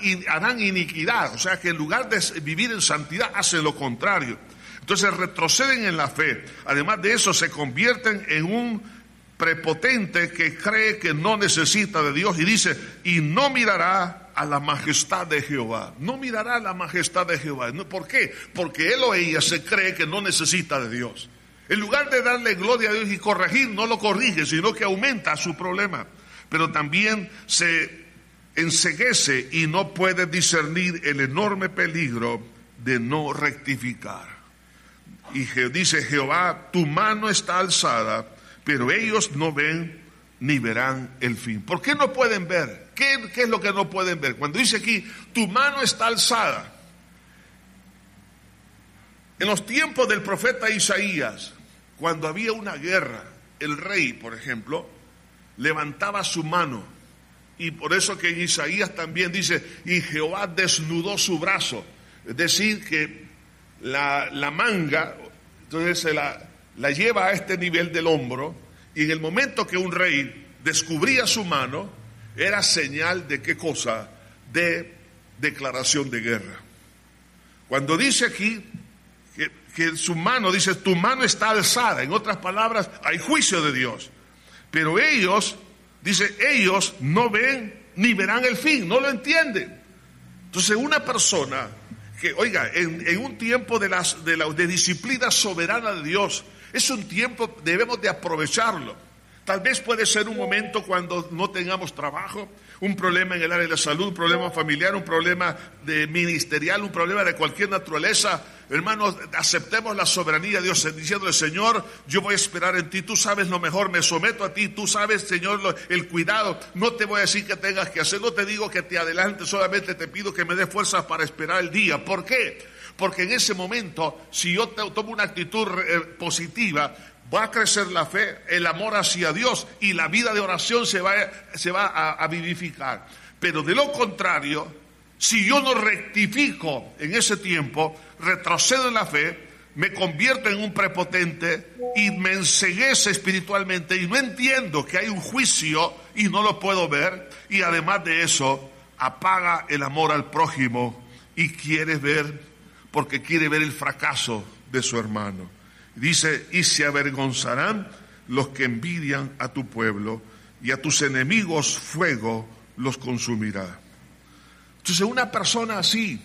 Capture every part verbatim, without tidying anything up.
harán iniquidad. O sea que en lugar de vivir en santidad, hacen lo contrario. Entonces retroceden en la fe. Además de eso, se convierten en un prepotente que cree que no necesita de Dios. Y dice, y no mirará a la majestad de Jehová. No mirará a la majestad de Jehová. ¿Por qué? Porque él o ella se cree que no necesita de Dios. En lugar de darle gloria a Dios y corregir, no lo corrige, sino que aumenta su problema. Pero también se enceguece y no puede discernir el enorme peligro de no rectificar. Y dice Jehová, tu mano está alzada, pero ellos no ven ni verán el fin. ¿Por qué no pueden ver? ¿Qué, qué es lo que no pueden ver? Cuando dice aquí, tu mano está alzada. En los tiempos del profeta Isaías, cuando había una guerra, el rey, por ejemplo, levantaba su mano. Y por eso que en Isaías también dice, y Jehová desnudó su brazo. Es decir, que la, la manga, entonces se la, la lleva a este nivel del hombro, y en el momento que un rey descubría su mano, era señal de qué cosa, de declaración de guerra. Cuando dice aquí que, que su mano, dice, tu mano está alzada, en otras palabras, hay juicio de Dios. Pero ellos, dice, ellos no ven ni verán el fin, no lo entienden. Entonces una persona que, oiga, en, en un tiempo de, las, de la de disciplina soberana de Dios, es un tiempo, debemos de aprovecharlo. Tal vez puede ser un momento cuando no tengamos trabajo, un problema en el área de la salud, un problema familiar, un problema de ministerial, un problema de cualquier naturaleza. Hermanos, aceptemos la soberanía de Dios, diciéndole, Señor, yo voy a esperar en ti, tú sabes lo mejor, me someto a ti, tú sabes, Señor, lo, el cuidado, no te voy a decir que tengas que hacer, no te digo que te adelantes, solamente te pido que me dé fuerzas para esperar el día. ¿Por qué? Porque en ese momento, si yo te, tomo una actitud eh, positiva, va a crecer la fe, el amor hacia Dios, y la vida de oración se va, se va a, a vivificar. Pero de lo contrario, si yo no rectifico en ese tiempo, retrocedo en la fe, me convierto en un prepotente y me enceguece espiritualmente y no entiendo que hay un juicio y no lo puedo ver, y además de eso apaga el amor al prójimo y quiere ver, porque quiere ver el fracaso de su hermano. Dice, y se avergonzarán los que envidian a tu pueblo, y a tus enemigos fuego los consumirá. Entonces una persona así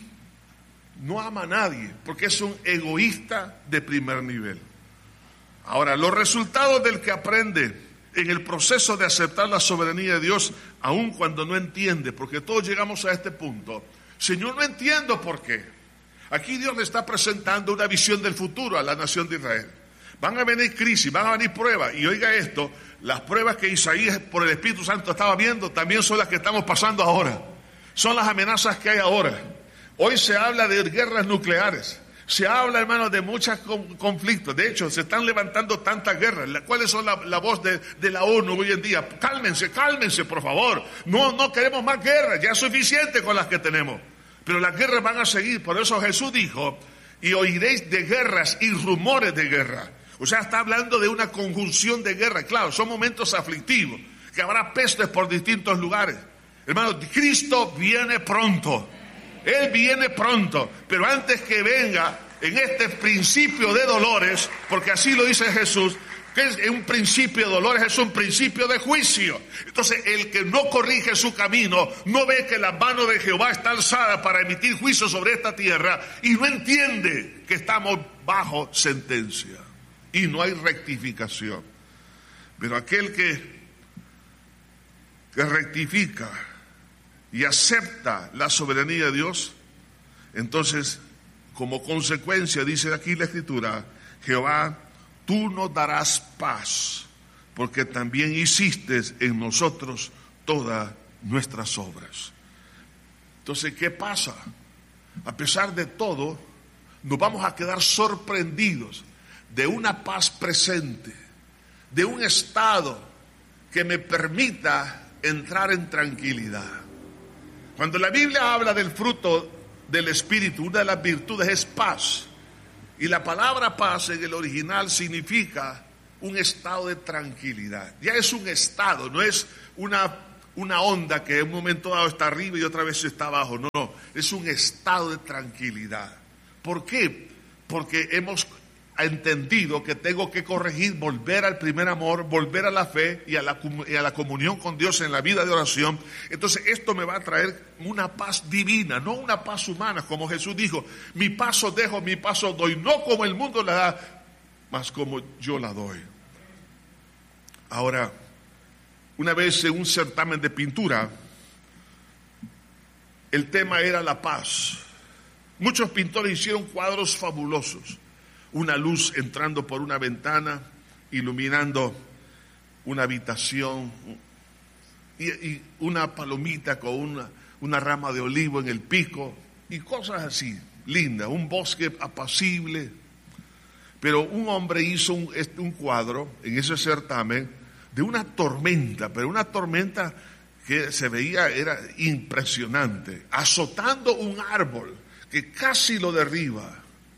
no ama a nadie, porque es un egoísta de primer nivel. Ahora, los resultados del que aprende en el proceso de aceptar la soberanía de Dios, aun cuando no entiende, porque todos llegamos a este punto, Señor, no entiendo por qué. Aquí Dios le está presentando una visión del futuro a la nación de Israel. Van a venir crisis, van a venir pruebas. Y oiga esto, las pruebas que Isaías por el Espíritu Santo estaba viendo también son las que estamos pasando ahora. Son las amenazas que hay ahora. Hoy se habla de guerras nucleares. Se habla, hermanos, de muchos conflictos. De hecho, se están levantando tantas guerras. ¿Cuáles son la, la voz de, de la ONU hoy en día? Cálmense, cálmense, por favor. No, no queremos más guerras. Ya es suficiente con las que tenemos. Pero las guerras van a seguir. Por eso Jesús dijo, y oiréis de guerras y rumores de guerra. O sea, está hablando de una conjunción de guerra. Claro, son momentos aflictivos, que habrá pestes por distintos lugares. Hermanos, Cristo viene pronto. Él viene pronto. Pero antes que venga en este principio de dolores, porque así lo dice Jesús, que es un principio de dolores, es un principio de juicio. Entonces el que no corrige su camino, no ve que la mano de Jehová está alzada para emitir juicio sobre esta tierra, y no entiende que estamos bajo sentencia y no hay rectificación. Pero aquel que, que rectifica y acepta la soberanía de Dios, entonces como consecuencia, dice aquí la Escritura, Jehová, tú nos darás paz, porque también hiciste en nosotros todas nuestras obras. Entonces, ¿qué pasa? A pesar de todo, nos vamos a quedar sorprendidos de una paz presente, de un estado que me permita entrar en tranquilidad. Cuando la Biblia habla del fruto del Espíritu, una de las virtudes es paz. Y la palabra paz en el original significa un estado de tranquilidad. Ya es un estado, no es una una onda que en un momento dado está arriba y otra vez está abajo. No, no, es un estado de tranquilidad. ¿Por qué? Porque hemos entendido que tengo que corregir, volver al primer amor, volver a la fe y a la, y a la comunión con Dios en la vida de oración. Entonces esto me va a traer una paz divina, no una paz humana, como Jesús dijo: mi paz os dejo, mi paz os doy, no como el mundo la da, mas como yo la doy. Ahora, una vez en un certamen de pintura, el tema era la paz. Muchos pintores hicieron cuadros fabulosos. Una luz entrando por una ventana, iluminando una habitación, y, y una palomita con una, una rama de olivo en el pico, y cosas así, lindas, un bosque apacible. Pero un hombre hizo un, un cuadro en ese certamen de una tormenta, pero una tormenta que se veía, era impresionante, azotando un árbol que casi lo derriba.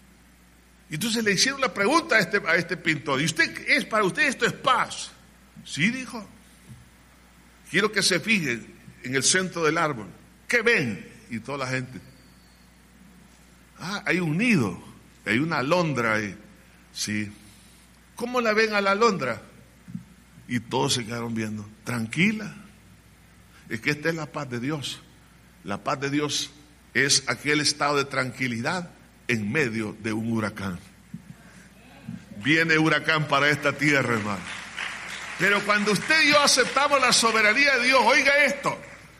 Y entonces le hicieron la pregunta a este, a este pintor: ¿y usted es para usted esto es paz? Sí, dijo. Quiero que se fijen en el centro del árbol. ¿Qué ven? Y toda la gente: ah, hay un nido, hay una alondra ahí. Sí. ¿Cómo la ven a la alondra? Y todos se quedaron viendo. Tranquila. Es que esta es la paz de Dios. La paz de Dios es aquel estado de tranquilidad en medio de un huracán. Viene huracán para esta tierra, hermano. Pero cuando usted y yo aceptamos la soberanía de Dios, oiga esto: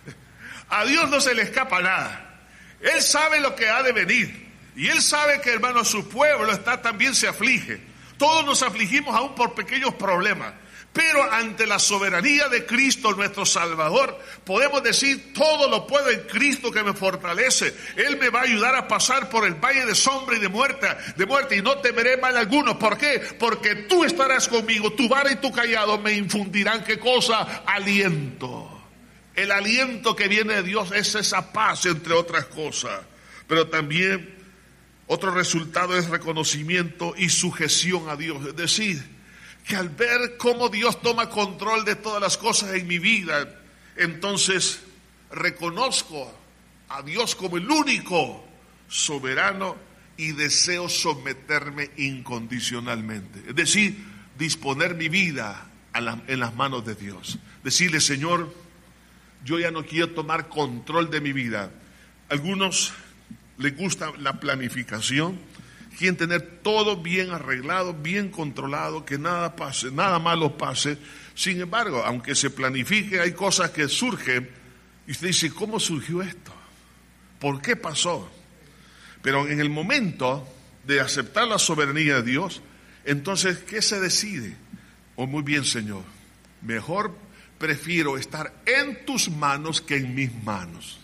a Dios no se le escapa nada. Él sabe lo que ha de venir. Y Él sabe que, hermano, su pueblo está, también se aflige. Todos nos afligimos aún por pequeños problemas. Pero ante la soberanía de Cristo, nuestro Salvador, podemos decir: todo lo puedo en Cristo que me fortalece. Él me va a ayudar a pasar por el valle de sombra y de muerte, de muerte y no temeré mal alguno. ¿Por qué? Porque tú estarás conmigo, tu vara y tu callado me infundirán, ¿qué cosa? Aliento. El aliento que viene de Dios es esa paz, entre otras cosas. Pero también otro resultado es reconocimiento y sujeción a Dios. Es decir, que al ver cómo Dios toma control de todas las cosas en mi vida, entonces reconozco a Dios como el único soberano y deseo someterme incondicionalmente. Es decir, disponer mi vida a la, en las manos de Dios. Decirle: Señor, yo ya no quiero tomar control de mi vida. Algunos les gusta la planificación, quieren tener todo bien arreglado, bien controlado, que nada pase, nada malo pase. Sin embargo, aunque se planifique, hay cosas que surgen y usted dice: ¿cómo surgió esto? ¿Por qué pasó? Pero en el momento de aceptar la soberanía de Dios, entonces, ¿qué se decide? Oh, muy bien, Señor, mejor prefiero estar en tus manos que en mis manos.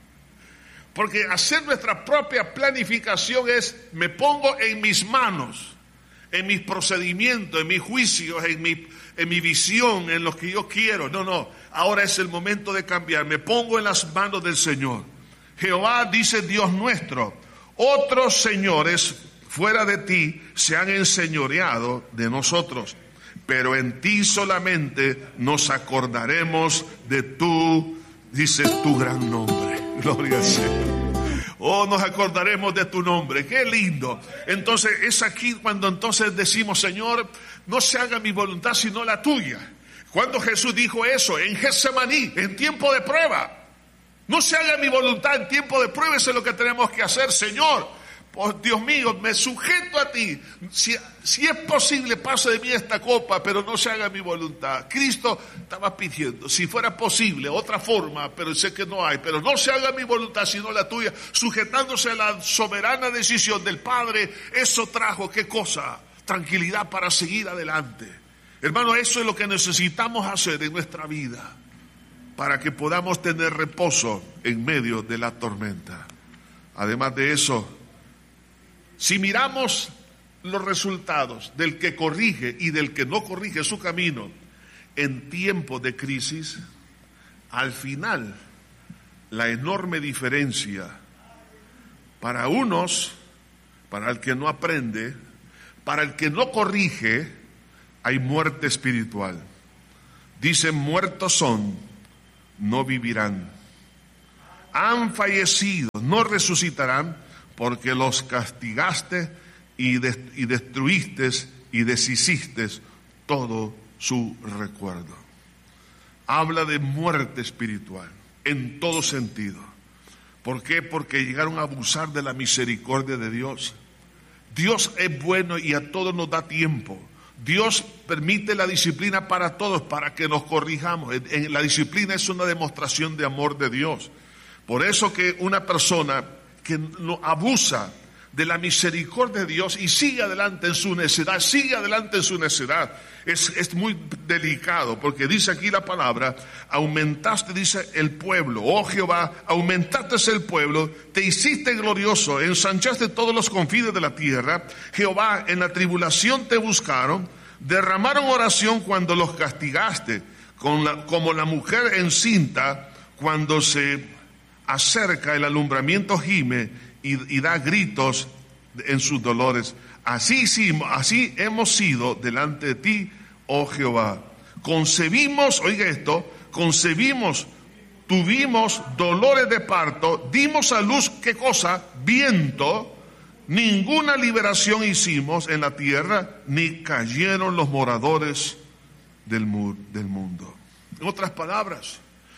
Porque hacer nuestra propia planificación es: me pongo en mis manos, en mis procedimientos, en mis juicios, en mi, en mi visión, en lo que yo quiero. No, no, ahora es el momento de cambiar. Me pongo en las manos del Señor. Jehová, dice Dios nuestro: otros señores fuera de ti se han enseñoreado de nosotros, pero en ti solamente nos acordaremos de tu, dice, tu gran nombre. Gloria al Señor. Oh, nos acordaremos de tu nombre. Qué lindo. Entonces es aquí cuando entonces decimos: Señor, no se haga mi voluntad sino la tuya. Cuando Jesús dijo eso en Getsemaní, en tiempo de prueba: no se haga mi voluntad en tiempo de prueba. Eso es lo que tenemos que hacer. Señor, oh, Dios mío, me sujeto a ti. Si, si es posible, pase de mí esta copa, pero no se haga mi voluntad. Cristo estaba pidiendo, si fuera posible, otra forma, pero sé que no hay, pero no se haga mi voluntad sino la tuya, sujetándose a la soberana decisión del Padre. Eso trajo, ¿qué cosa? Tranquilidad para seguir adelante. Hermano, eso es lo que necesitamos hacer en nuestra vida, para que podamos tener reposo en medio de la tormenta. Además de eso, si miramos los resultados del que corrige y del que no corrige su camino en tiempos de crisis, al final la enorme diferencia para unos, para el que no aprende, para el que no corrige, hay muerte espiritual. Dicen: muertos son no vivirán. Han fallecido, no resucitarán, porque los castigaste y, de, y destruiste y deshiciste todo su recuerdo. Habla de muerte espiritual en todo sentido. ¿Por qué? Porque llegaron a abusar de la misericordia de Dios. Dios es bueno y a todos nos da tiempo. Dios permite la disciplina para todos, para que nos corrijamos. En la disciplina es una demostración de amor de Dios. Por eso que una persona que no abusa de la misericordia de Dios y sigue adelante en su necedad, sigue adelante en su necedad, es, es muy delicado, porque dice aquí la palabra, aumentaste, dice el pueblo, oh Jehová, aumentaste el pueblo, te hiciste glorioso, ensanchaste todos los confines de la tierra, Jehová, en la tribulación te buscaron, derramaron oración cuando los castigaste, con la, como la mujer encinta cuando se acerca el alumbramiento gime y, y da gritos en sus dolores. Así, así hemos sido delante de ti, oh Jehová. Concebimos, oiga esto, concebimos, tuvimos dolores de parto, dimos a luz, ¿qué cosa? Viento, ninguna liberación hicimos en la tierra, ni cayeron los moradores del, mu- del mundo. En otras palabras,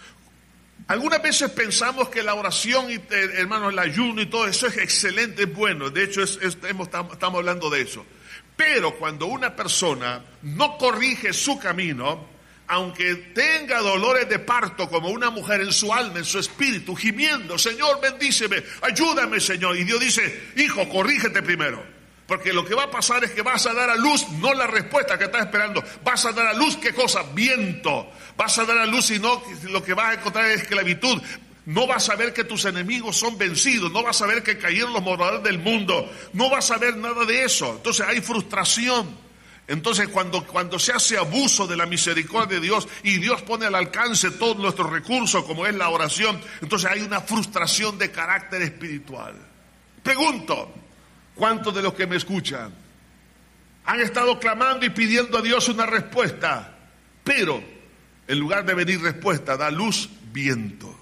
algunas veces pensamos que la oración, y, eh, hermano, el ayuno y todo eso es excelente, es bueno. De hecho, es, es, estamos, estamos hablando de eso. Pero cuando una persona no corrige su camino, aunque tenga dolores de parto como una mujer en su alma, en su espíritu, gimiendo, Señor, bendíceme, ayúdame, Señor. Y Dios dice, hijo, corrígete primero. Porque lo que va a pasar es que vas a dar a luz, no la respuesta que estás esperando. Vas a dar a luz, ¿qué cosa? Viento. Vas a dar a luz y no, lo que vas a encontrar es esclavitud. No vas a ver que tus enemigos son vencidos. No vas a ver que cayeron los moradores del mundo. No vas a ver nada de eso. Entonces hay frustración. Entonces cuando, cuando se hace abuso de la misericordia de Dios y Dios pone al alcance todos nuestros recursos, como es la oración, entonces hay una frustración de carácter espiritual. Pregunto, ¿cuántos de los que me escuchan han estado clamando y pidiendo a Dios una respuesta? Pero en lugar de venir respuesta, da luz, viento.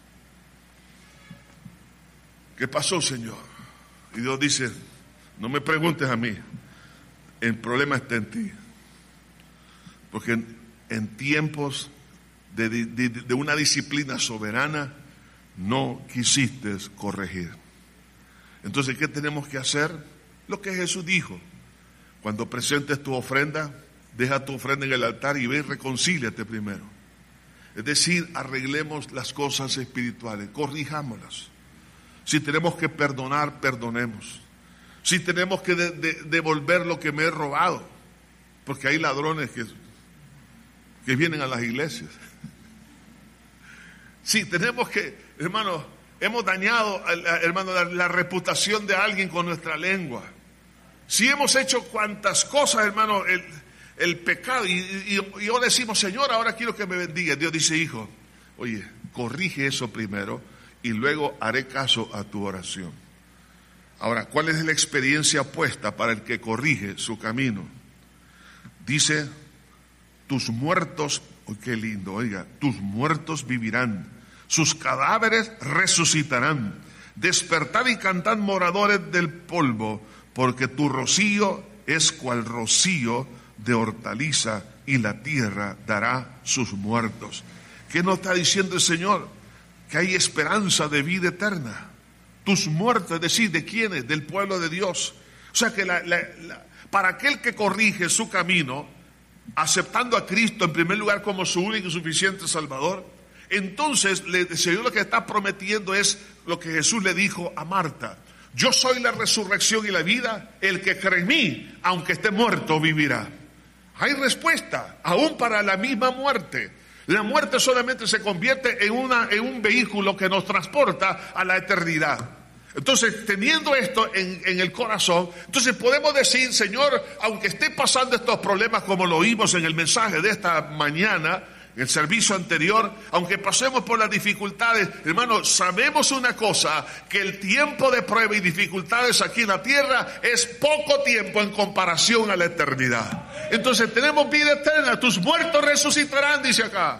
¿Qué pasó, Señor? Y Dios dice, no me preguntes a mí, el problema está en ti. Porque en, en tiempos de, de, de una disciplina soberana, no quisiste corregir. Entonces, ¿qué tenemos que hacer? Lo que Jesús dijo. Cuando presentes tu ofrenda, deja tu ofrenda en el altar y ve y reconcíliate primero. Es decir, arreglemos las cosas espirituales, corrijámoslas. Si tenemos que perdonar, perdonemos. Si tenemos que de, de, devolver lo que me he robado, porque hay ladrones que, que vienen a las iglesias. Si tenemos que, hermano, hemos dañado, hermano, la, la reputación de alguien con nuestra lengua. Si hemos hecho cuantas cosas, hermano, el, el pecado, y, y, y ahora decimos, Señor, ahora quiero que me bendiga. Dios dice, hijo, oye, corrige eso primero y luego haré caso a tu oración. Ahora, ¿cuál es la experiencia puesta para el que corrige su camino? Dice, tus muertos, oh, qué lindo, oiga, tus muertos vivirán, sus cadáveres resucitarán. Despertad y cantad, moradores del polvo, porque tu rocío es cual rocío de hortaliza, y la tierra dará sus muertos. ¿Qué nos está diciendo el Señor? Que hay esperanza de vida eterna. Tus muertos, es decir, ¿de quiénes? Del pueblo de Dios. O sea que la, la, la, para aquel que corrige su camino, aceptando a Cristo en primer lugar como su único y suficiente Salvador, entonces el Señor lo que está prometiendo es lo que Jesús le dijo a Marta: yo soy la resurrección y la vida, el que cree en mí, aunque esté muerto, vivirá. Hay respuesta, aún para la misma muerte. La muerte solamente se convierte en, una, en un vehículo que nos transporta a la eternidad. Entonces, teniendo esto en, en el corazón, entonces podemos decir, Señor, aunque esté pasando estos problemas como lo oímos en el mensaje de esta mañana, en el servicio anterior, aunque pasemos por las dificultades, hermanos, sabemos una cosa, que el tiempo de prueba y dificultades aquí en la tierra es poco tiempo en comparación a la eternidad. Entonces tenemos vida eterna, tus muertos resucitarán, dice acá.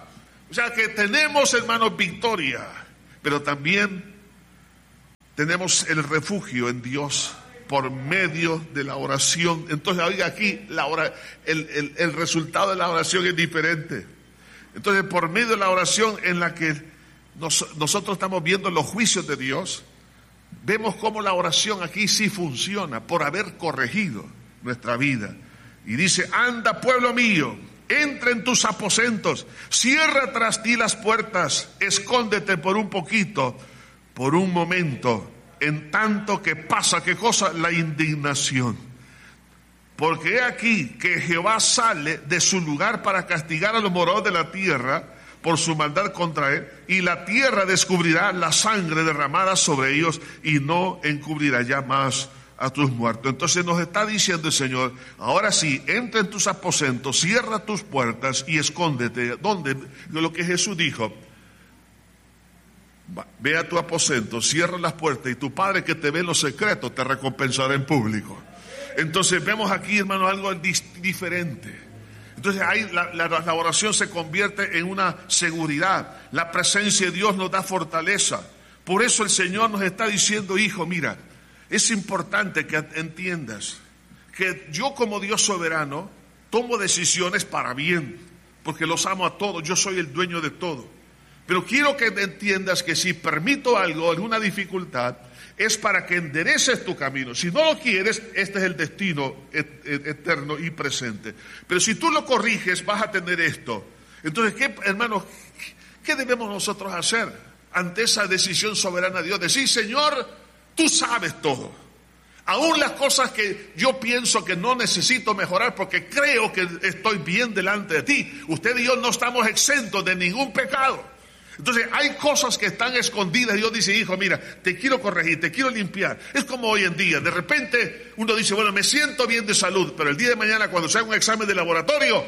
O sea que tenemos, hermanos, victoria, pero también tenemos el refugio en Dios por medio de la oración. Entonces, oiga aquí, la ora, el, el, el resultado de la oración es diferente. Entonces, por medio de la oración en la que nos, nosotros estamos viendo los juicios de Dios, vemos cómo la oración aquí sí funciona por haber corregido nuestra vida. Y dice: anda, pueblo mío, entra en tus aposentos, cierra tras ti las puertas, escóndete por un poquito, por un momento, en tanto que pasa, ¿qué cosa? La indignación. Porque he aquí que Jehová sale de su lugar para castigar a los moradores de la tierra por su maldad contra él, y la tierra descubrirá la sangre derramada sobre ellos y no encubrirá ya más a tus muertos. Entonces nos está diciendo el Señor: ahora sí, entra en tus aposentos, cierra tus puertas y escóndete. ¿Dónde? Lo que Jesús dijo: ve a tu aposento, cierra las puertas, y tu Padre que te ve en lo secreto te recompensará en público. Entonces vemos aquí, hermano, algo diferente. Entonces ahí la, la, la oración se convierte en una seguridad. La presencia de Dios nos da fortaleza. Por eso el Señor nos está diciendo: hijo, mira, es importante que entiendas que yo, como Dios soberano, tomo decisiones para bien, porque los amo a todos, yo soy el dueño de todo. Pero quiero que entiendas que si permito algo, alguna dificultad, es para que endereces tu camino. Si no lo quieres, este es el destino eterno y presente. Pero si tú lo corriges, vas a tener esto. Entonces, ¿qué, hermanos, qué debemos nosotros hacer ante esa decisión soberana de Dios? Decir: Señor, tú sabes todo. Aún las cosas que yo pienso que no necesito mejorar porque creo que estoy bien delante de ti. Usted y yo no estamos exentos de ningún pecado. Entonces hay cosas que están escondidas. Dios dice: hijo, mira, te quiero corregir, te quiero limpiar. Es como hoy en día, de repente uno dice: bueno, me siento bien de salud, pero el día de mañana cuando se haga un examen de laboratorio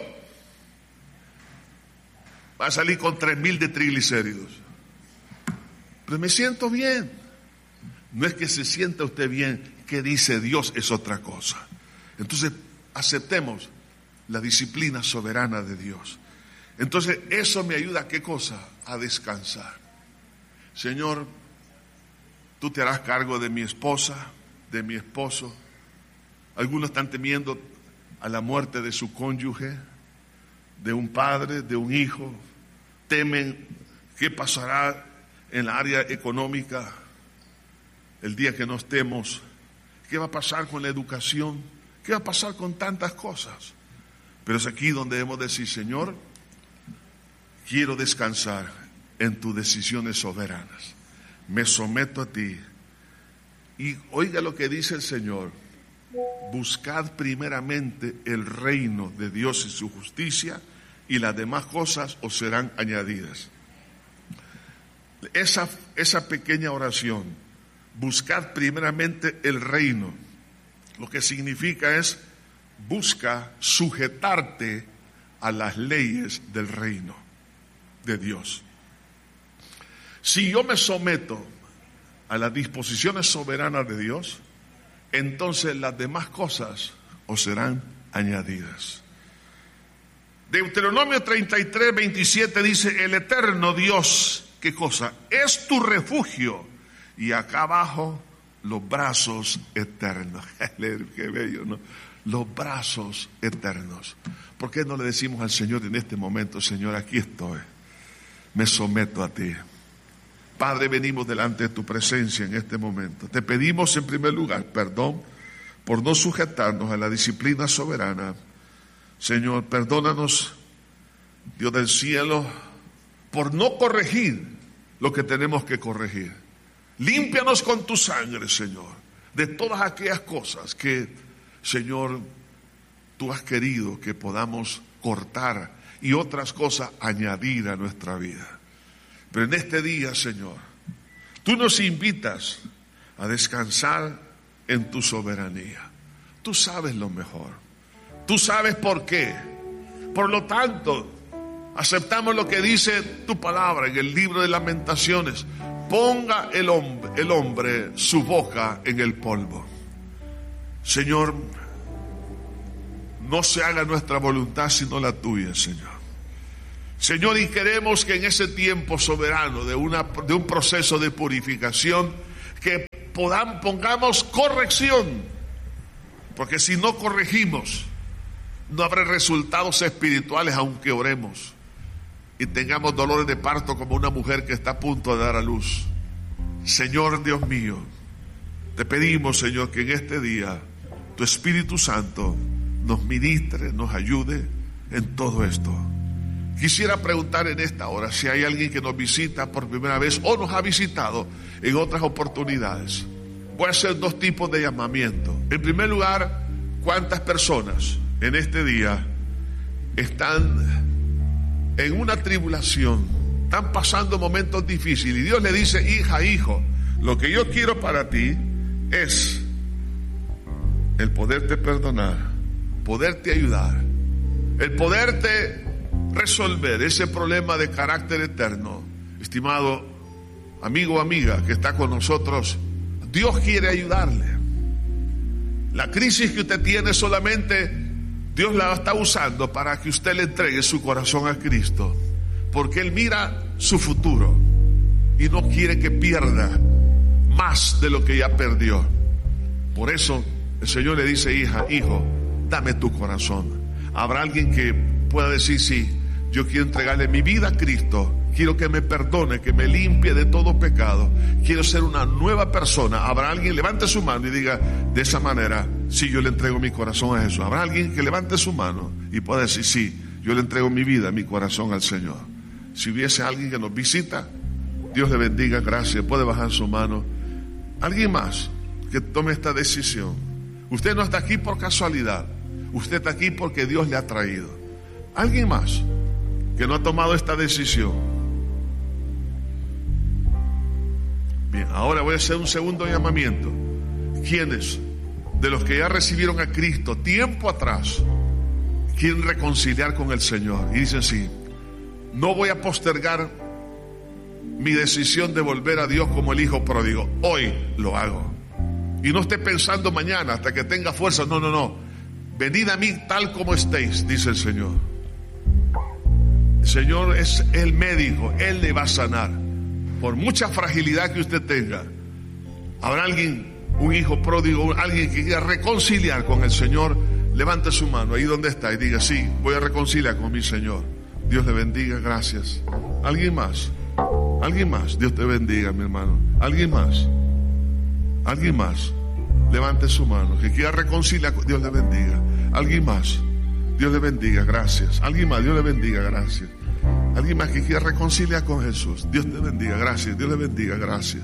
va a salir con tres mil de triglicéridos. Pero me siento bien. No es que se sienta usted bien, que dice Dios es otra cosa. Entonces aceptemos la disciplina soberana de Dios. Entonces eso me ayuda ¿a qué cosa? A descansar. Señor, tú te harás cargo de mi esposa, de mi esposo. Algunos están temiendo a la muerte de su cónyuge, de un padre, de un hijo. Temen qué pasará en la área económica el día que no estemos. ¿Qué va a pasar con la educación? ¿Qué va a pasar con tantas cosas? Pero es aquí donde debemos decir: Señor, quiero descansar en tus decisiones soberanas. Me someto a ti. Y oiga lo que dice el Señor: buscad primeramente el reino de Dios y su justicia, y las demás cosas os serán añadidas. Esa, esa pequeña oración, buscad primeramente el reino, lo que significa es: busca sujetarte a las leyes del reino de Dios. Si yo me someto a las disposiciones soberanas de Dios, entonces las demás cosas os serán añadidas. Deuteronomio treinta y tres, veintisiete dice: el eterno Dios, ¿qué cosa? Es tu refugio, y acá abajo los brazos eternos. Qué bello, ¿no? Los brazos eternos. ¿Por qué no le decimos al Señor en este momento: Señor, aquí estoy, me someto a ti? Padre, venimos delante de tu presencia en este momento. Te pedimos en primer lugar perdón por no sujetarnos a la disciplina soberana. Señor, perdónanos, Dios del cielo, por no corregir lo que tenemos que corregir. Límpianos con tu sangre, Señor, de todas aquellas cosas que, Señor, tú has querido que podamos cortar y otras cosas añadir a nuestra vida. Pero en este día, Señor, tú nos invitas a descansar en tu soberanía. Tú sabes lo mejor. Tú sabes por qué. Por lo tanto, aceptamos lo que dice tu palabra en el libro de Lamentaciones: ponga el hombre, el hombre su boca en el polvo. Señor, no se haga nuestra voluntad sino la tuya, Señor. Señor, y queremos que en ese tiempo soberano de, una, de un proceso de purificación, que podamos, pongamos corrección, porque si no corregimos, no habrá resultados espirituales aunque oremos y tengamos dolores de parto como una mujer que está a punto de dar a luz. Señor Dios mío, te pedimos, Señor, que en este día tu Espíritu Santo nos ministre, nos ayude en todo esto. Quisiera preguntar en esta hora si hay alguien que nos visita por primera vez o nos ha visitado en otras oportunidades. Voy a hacer dos tipos de llamamiento. En primer lugar, ¿cuántas personas en este día están en una tribulación, están pasando momentos difíciles y Dios le dice: hija, hijo, lo que yo quiero para ti es el poderte perdonar, poderte ayudar, el poderte resolver ese problema de carácter eterno? Estimado amigo o amiga que está con nosotros, Dios quiere ayudarle. La crisis que usted tiene solamente Dios la está usando para que usted le entregue su corazón a Cristo, porque Él mira su futuro y no quiere que pierda más de lo que ya perdió. Por eso el Señor le dice: hija, hijo, dame tu corazón. Habrá alguien que pueda decir: sí, yo quiero entregarle mi vida a Cristo, quiero que me perdone, que me limpie de todo pecado, quiero ser una nueva persona. Habrá alguien, levante su mano y diga de esa manera: sí, yo le entrego mi corazón a Jesús. Habrá alguien que levante su mano y pueda decir: sí, yo le entrego mi vida, mi corazón al Señor. Si hubiese alguien que nos visita, Dios le bendiga, gracias, puede bajar su mano. Alguien más que tome esta decisión. Usted no está aquí por casualidad, usted está aquí porque Dios le ha traído. Alguien más que no ha tomado esta decisión. Bien, ahora voy a hacer un segundo llamamiento. ¿Quiénes de los que ya recibieron a Cristo tiempo atrás quieren reconciliar con el Señor y dicen: sí, no voy a postergar mi decisión de volver a Dios como el hijo pródigo, hoy lo hago? Y no esté pensando mañana hasta que tenga fuerza. No, no, no, venid a mí tal como estéis, dice el Señor. El Señor es el médico, Él le va a sanar. Por mucha fragilidad que usted tenga, habrá alguien, un hijo pródigo, alguien que quiera reconciliar con el Señor. Levante su mano ahí donde está y diga: sí, voy a reconciliar con mi Señor. Dios le bendiga, gracias. ¿Alguien más? ¿Alguien más? Dios te bendiga, mi hermano. ¿Alguien más? ¿Alguien más? Levante su mano, que quiera reconciliar. Dios le bendiga. ¿Alguien más? Dios le bendiga, gracias. ¿Alguien más? Dios le bendiga, gracias. ¿Alguien más que quiera reconciliar con Jesús? Dios te bendiga, gracias. Dios le bendiga, gracias.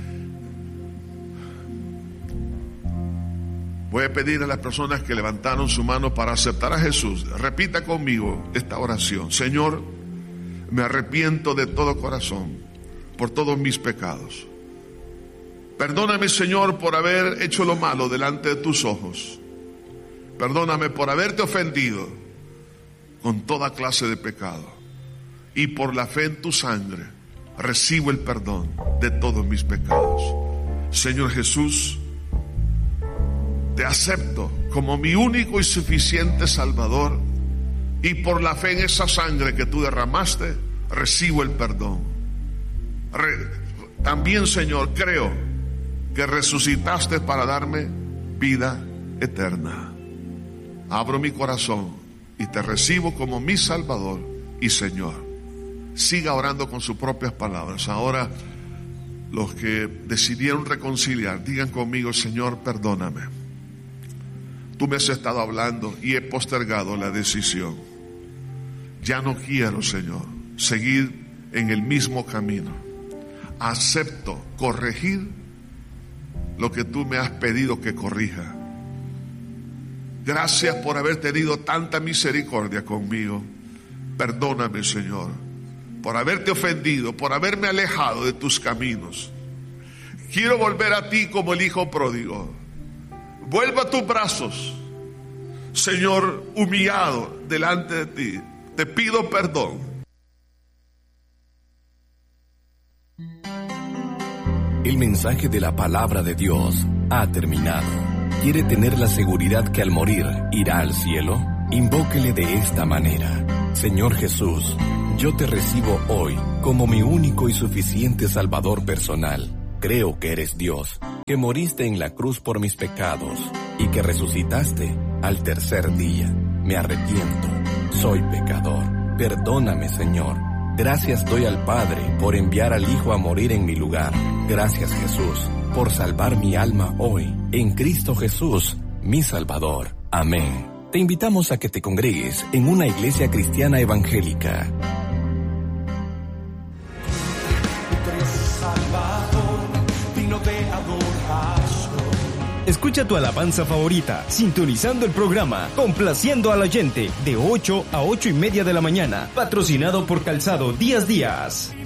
Voy a pedir a las personas que levantaron su mano para aceptar a Jesús, repita conmigo esta oración: Señor, me arrepiento de todo corazón por todos mis pecados. Perdóname, Señor, por haber hecho lo malo delante de tus ojos. Perdóname por haberte ofendido con toda clase de pecado. Y por la fe en tu sangre recibo el perdón de todos mis pecados. Señor Jesús, te acepto como mi único y suficiente Salvador, y por la fe en esa sangre que tú derramaste, recibo el perdón. Re- también, Señor, creo que resucitaste para darme vida eterna. Abro mi corazón y te recibo como mi Salvador y Señor. Siga orando con sus propias palabras. Ahora, los que decidieron reconciliar, digan conmigo: Señor, perdóname. Tú me has estado hablando y he postergado la decisión. Ya no quiero, Señor, seguir en el mismo camino. Acepto corregir lo que tú me has pedido que corrija. Gracias por haber tenido tanta misericordia conmigo. Perdóname, Señor, por haberte ofendido, por haberme alejado de tus caminos. Quiero volver a ti como el hijo pródigo. Vuelvo a tus brazos, Señor, humillado delante de ti. Te pido perdón. El mensaje de la palabra de Dios ha terminado. ¿Quiere tener la seguridad que al morir irá al cielo? Invóquele de esta manera: Señor Jesús, Yo te recibo hoy como mi único y suficiente Salvador personal. Creo que eres Dios, que moriste en la cruz por mis pecados y que resucitaste al tercer día. Me arrepiento, soy pecador. Perdóname, Señor. Gracias doy al Padre por enviar al Hijo a morir en mi lugar. Gracias, Jesús, por salvar mi alma hoy, en Cristo Jesús, mi Salvador. Amén. Te invitamos a que te congregues en una iglesia cristiana evangélica. Escucha tu alabanza favorita, sintonizando el programa Complaciendo al Oyente, de ocho a ocho y media de la mañana, patrocinado por Calzado Díaz Díaz.